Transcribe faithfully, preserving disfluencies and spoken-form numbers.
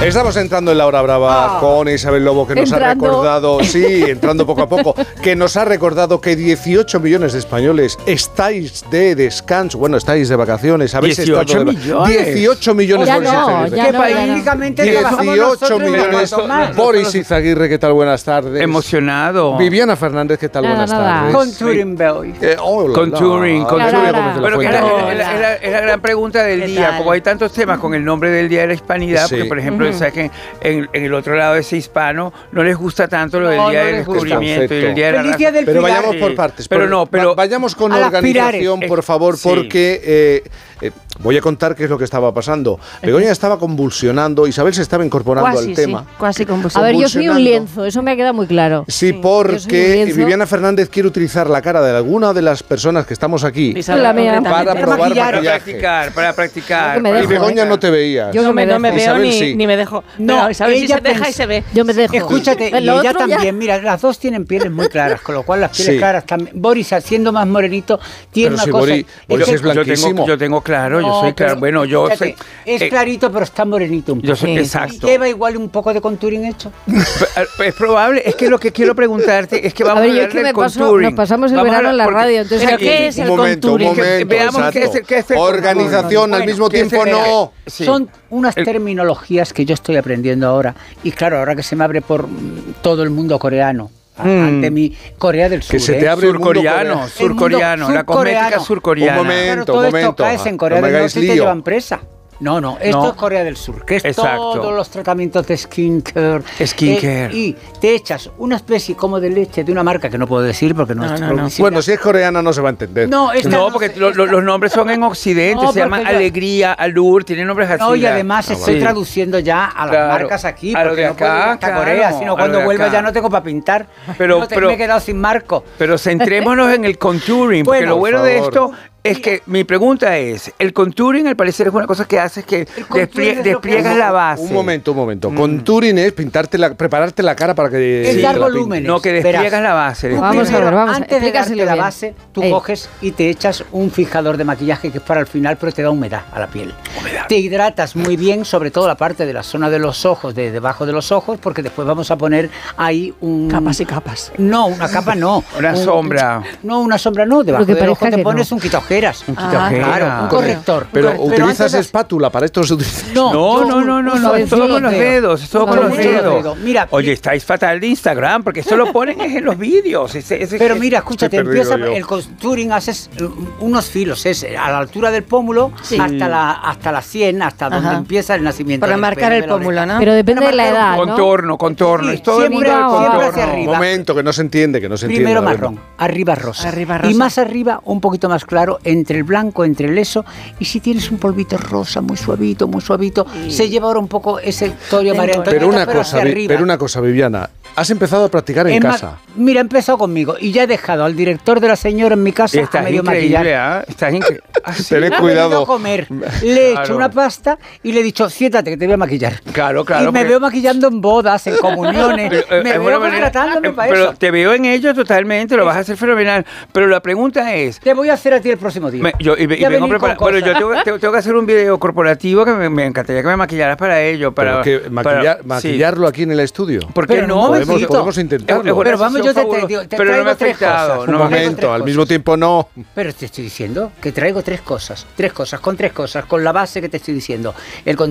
Estamos entrando en la hora brava ah, con Isabel Lobo, que nos entrando. ha recordado, sí, entrando poco a poco, que nos ha recordado que dieciocho millones de españoles estáis de descanso, bueno, estáis de vacaciones, habéis dieciocho estado de millones. dieciocho millones, ya Boris no, Izaguirre. ya que no, paínicamente dieciocho millones. Boris Izaguirre, ¿qué tal? Buenas tardes. Emocionado. Viviana Fernández, ¿qué tal? Nada, Buenas nada. tardes. Con Turing Boy. Eh, oh, Con Turing, con Turing. Pero que es la, es la- es la- es la gran pregunta del ¿Qué día. tal? Como hay tantos temas con el nombre del Día de la Hispanidad, Sí. porque por ejemplo, Ujú. sabes que en, en el otro lado de ese hispano no les gusta tanto lo del No, Día no del les gusta. Descubrimiento y el Día de la Feliz raza. Día del Pero Pilar. vayamos por partes. Pero por- no, pero- va- vayamos con a las organización, Pilares. por favor, Sí. porque eh, eh, voy a contar qué es lo que estaba pasando. Begoña estaba convulsionando, Isabel se estaba incorporando Cuasi, al sí, tema. cuasi A convulsionando. ver, yo soy un Convulsionando. lienzo, eso me ha quedado muy claro. Sí, yo soy un porque lienzo. Viviana Fernández quiere utilizar la cara de alguna de las personas que estamos aquí Isabel, La mía. concretamente. para probar maquillar. Para maquillaje. practicar, para practicar. Yo que me Y dejo, Begoña ¿eh? no te veías. Yo No me, no me veo Isabel ni, sí. ni me dejo. No, No, Isabel sí ella se deja pens- y se ve. Yo me dejo. Escúchate, y El ella otro ya- también, mira, las dos tienen pieles muy claras, con lo cual las pieles Sí. claras también. Boris, siendo más morenito, tiene Pero una si cosa. Boris- Boris que- es blanco. yo tengo, blanquísimo. yo tengo claro, yo No, soy claro. pero Bueno, yo fíjate, soy. Es eh, clarito, pero está morenito un poco. Yo soy Sí. exacto. Lleva igual un poco de contouring hecho. Es probable, es que lo que quiero preguntarte es que A vamos a, ver, yo es hablar que del me paso, contouring. nos pasamos el Vamos a verano en la hablar- radio, entonces ¿Pero aquí... qué es el Un momento, un contouring? momento. Que veamos qué exacto. es el- qué es el Organización contouring. al Bueno, mismo ¿qué es tiempo el- no. Sí. Son unas El- terminologías que yo estoy aprendiendo ahora. Y claro, ahora que se me abre por mm, todo el mundo coreano, a- Mm. ante mi Corea del Sur. Que se ¿eh? te abre el mundo Surcoreano, coreano. surcoreano, la cosmética surcoreano. surcoreana. Un momento. Claro, todo esto momento. caes en Corea No me del hagáis Norte y te lío. llevan presa. No, no, esto No. es Corea del Sur, que es Exacto. todos los tratamientos de skincare. Skincare. Eh, y te echas una especie como de leche de una marca que no puedo decir porque no, No, es no, no. publicidad. Bueno, si es coreana no se va a entender. No, esta No, no porque sé, lo- esta- lo- los nombres son en Occidente, No, se llaman porque yo- Alegría, Alur, tienen nombres así. No, y la- además Ah, estoy sí. traduciendo ya a las Claro, marcas aquí, a lo porque de no puedo ir acá, hasta claro, Corea, a sino lo cuando de vuelva acá. ya no tengo para pintar. Pero- No te- pero- me he quedado sin marco. Pero centrémonos en el contouring, porque Bueno, lo bueno por de favor. esto es que mi pregunta es, el contouring al parecer es una cosa que haces que contouring desplie- es lo que despliegas hace- la base. Un momento, un momento. Contouring es pintarte la, prepararte la cara para que Es te dar la pinten. volúmenes. No, que despliegas Verás. la base. Tú Vamos a primero, ver, vamos a- antes de darte explícaselo la bien. base, tú Ey. coges y te echas un fijador de maquillaje que es para el final, pero te da humedad a la piel. Te hidratas muy bien, sobre todo la parte de la zona de los ojos, de debajo de los ojos, porque después vamos a poner ahí un... Capas y capas. No, una capa no. Una Un- sombra. No, una sombra no. Debajo Lo que del ojo parezca te que pones no. un quitaojeras. Un Ah, quitaojeras. claro, un corrector. Pero Un corrector. utilizas antes de- espátula, para esto se utiliza. No, No, yo no, no, no, uso no, es todo mucho con los dedos, es todo Uso con los mucho los dedos. dedos. Mira, Oye, y- estáis fatal de Instagram, porque esto lo ponen es en los vídeos. ese- ese- Pero ese- mira, escúchate, Estoy perdido empieza yo. el contouring, haces eh, unos filos, es a la altura del pómulo Sí. hasta la hasta la sien, hasta donde Ajá. empieza el nacimiento. Para del marcar pelo, el de la oreja. pómulo, ¿no? Pero depende Para de la marcar un edad, ¿no? Contorno, contorno, Sí, es todo el siempre- mundo del siempre contorno. hacia Un arriba. momento, que no se entiende, que no se Primero entiende. marrón, arriba rosa. Arriba Y rosa. más arriba, un poquito más claro, entre el blanco, entre el eso. Y si tienes un polvito rosa, muy suavito, muy suavito, se lleva ahora un poco ese Torio Tengo- María Antonieta, Pero una cosa, hacia Vi- arriba. pero una cosa, Viviana. Has empezado a practicar en Es más, casa. mira, ha empezado conmigo y ya he dejado al director de la señora en mi casa a Estás medio increíble, maquillar. ¿ah? Estás increíble. Ah, sí. Tened Ha cuidado. venido a comer, le he Claro. hecho una pasta y le he dicho, siéntate que te voy a maquillar. Claro, claro. y me porque- veo maquillando en bodas, en comuniones, Pero, eh, me es veo buena manera- contratándome eh, para pero eso. te veo en ello totalmente, lo vas a hacer fenomenal. Pero la pregunta es, Te voy a hacer a ti el próximo día. me- yo, y, ve- y Ya vengo venir con preparado. Bueno, yo cosas. tengo, tengo- tengo que hacer un video corporativo que me, me encantaría que me maquillaras para ello. Para, Pero que para- maquillar- sí. maquillarlo aquí en el estudio. ¿Por qué Pero no? un Podemos, momentito. podemos Es- intentarlo. es una Pero vamos, sesión yo te- te fabulosa. digo, te Pero no me traigo ha tres afectado. cosas. Un no me ha traigo momento, tres al cosas. mismo tiempo no. Pero te estoy diciendo que traigo tres cosas, tres cosas, con tres cosas, con la base que te estoy diciendo. El